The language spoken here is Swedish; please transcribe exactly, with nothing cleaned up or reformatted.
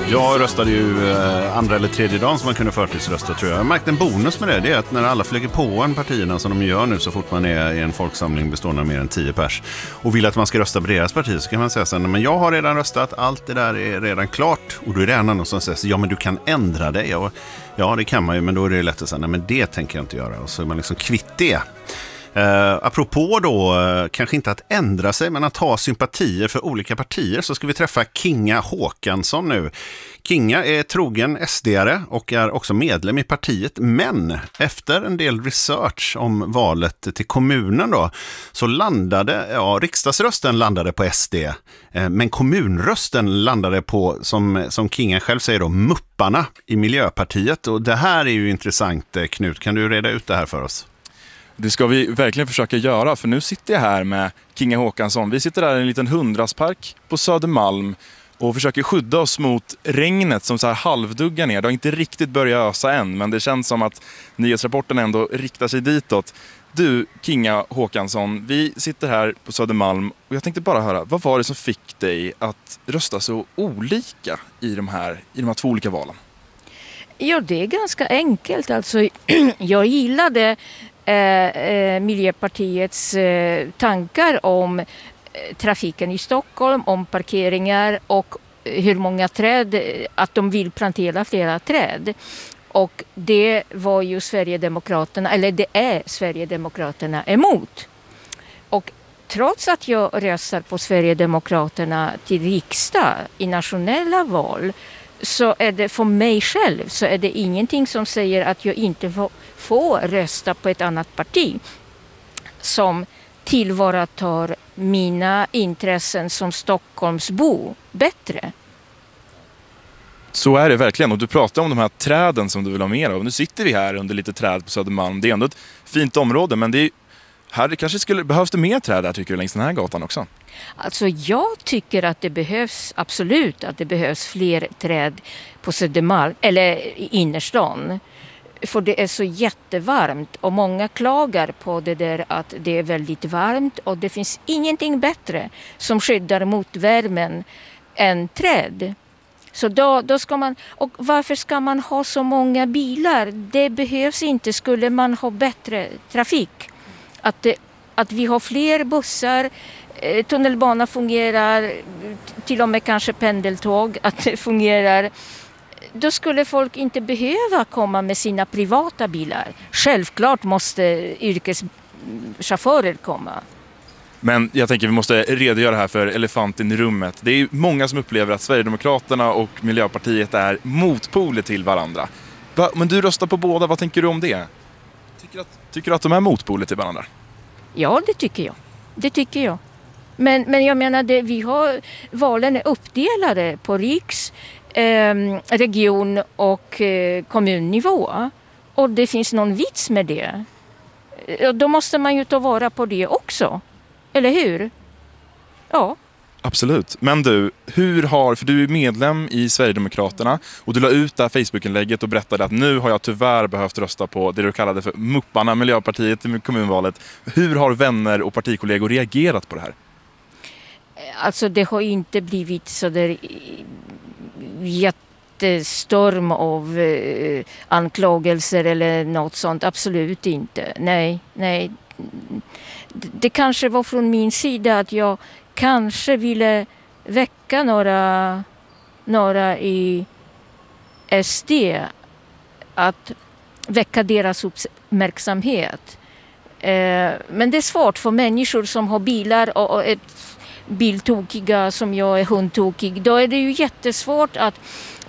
Jag röstade ju eh, andra eller tredje dagen som man kunde förtidsrösta, tror jag. Jag märkte en bonus med det, det är att när alla flyger på en partierna som de gör nu så fort man är i en folksamling bestående av mer än tio pers och vill att man ska rösta på deras parti, så kan man säga sen, men jag har redan röstat, allt det där är redan klart. Och då är det en annan som säger, ja men du kan ändra det. Ja, ja det kan man ju, men då är det lätt att säga, nej men det tänker jag inte göra. Och så är man liksom kvitt det. Uh, apropå då, uh, kanske inte att ändra sig men att ha sympatier för olika partier, så ska vi träffa Kinga Håkansson nu. Kinga är trogen S D-are och är också medlem i partiet, men efter en del research om valet till kommunen då, så landade, ja riksdagsrösten landade på S D, uh, men kommunrösten landade på, som, som Kinga själv säger då, mupparna i Miljöpartiet. Och det här är ju intressant, Knut, kan du reda ut det här för oss? Det ska vi verkligen försöka göra, för nu sitter jag här med Kinga Håkansson. Vi sitter där i en liten hundraspark på Södermalm och försöker skydda oss mot regnet som så här halvduggar ner. Det har inte riktigt börjat ösa än, men det känns som att nyhetsrapporten ändå riktar sig ditåt. Du, Kinga Håkansson, vi sitter här på Södermalm och jag tänkte bara höra, vad var det som fick dig att rösta så olika i de här, i de här två olika valen? Ja, det är ganska enkelt. Alltså, jag gillade Eh, Miljöpartiets eh, tankar om eh, trafiken i Stockholm, om parkeringar och hur många träd, att de vill plantera flera träd. Och det var ju Sverigedemokraterna, eller det är Sverigedemokraterna emot. Och trots att jag röstar på Sverigedemokraterna till riksdag i nationella val, så är det för mig själv så är det ingenting som säger att jag inte får, får rösta på ett annat parti som tillvaratar mina intressen som Stockholmsbo bättre. Så är det verkligen, och du pratar om de här träden som du vill ha mer av. Nu sitter vi här under lite träd på Södermalm. Det är ändå ett fint område, men det är, här kanske skulle, behövs det mer träd här, tycker du, längs den här gatan också? Alltså jag tycker att det behövs, absolut att det behövs fler träd på Södermalm eller i innerstan. För det är så jättevarmt och många klagar på det där att det är väldigt varmt, och det finns ingenting bättre som skyddar mot värmen än träd. Så då, då ska man, och varför ska man ha så många bilar? Det behövs inte, skulle man ha bättre trafik. Att, det, att vi har fler bussar, tunnelbana fungerar, till och med kanske pendeltåg, att det fungerar. Då skulle folk inte behöva komma med sina privata bilar. Självklart måste yrkeschaufförer komma. Men jag tänker vi måste redogöra här för elefanten i rummet. Det är många som upplever att Sverigedemokraterna och Miljöpartiet är motpoler till varandra. Va? Men du röstar på båda, vad tänker du om det? Tycker, att, tycker du att de är motpoler till varandra? Ja, det tycker jag. Det tycker jag. Men, men jag menar, det, vi har, valen är uppdelade på riks, eh, region och eh, kommunnivå. Och det finns någon vits med det. Då måste man ju ta vara på det också. Eller hur? Ja. Absolut. Men du, hur har, för du är medlem i Sverigedemokraterna och du la ut det här Facebook-inlägget och berättade att nu har jag tyvärr behövt rösta på det du kallade för mupparna, Miljöpartiet i kommunvalet. Hur har vänner och partikollegor reagerat på det här? Alltså det har inte blivit så där jättestorm av eh, anklagelser eller något sånt. Absolut inte. Nej, nej. Det, det kanske var från min sida att jag kanske ville väcka några, några i S D, att väcka deras uppmärksamhet. Eh, men det är svårt för människor som har bilar och, och ett biltokiga som jag är hundtokig. Då är det ju jättesvårt att